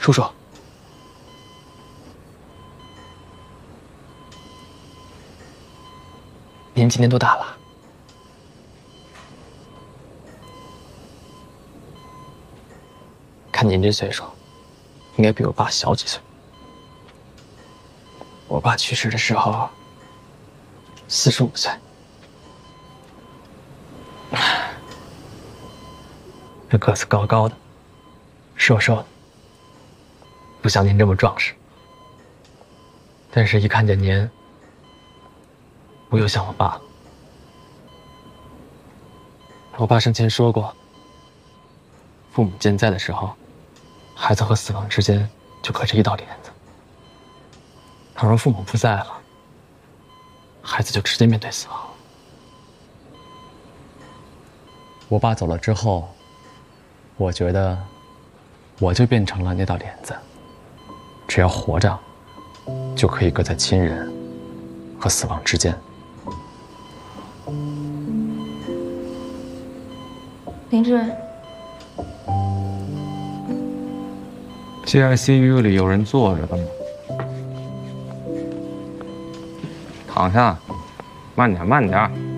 叔叔，您今年多大了？看您这岁数，应该比我爸小几岁。我爸去世的时候45岁。这个子高高的，瘦瘦的，不像您这么壮实。但是，一看见您，我又想我爸了。我爸生前说过，父母健在的时候，孩子和死亡之间就隔着一道帘子。倘若父母不在了，孩子就直接面对死亡了。我爸走了之后，我觉得我就变成了那道帘子，只要活着，就可以隔在亲人和死亡之间。 林志， GICU 里有人坐着的吗？躺下，慢点，慢点。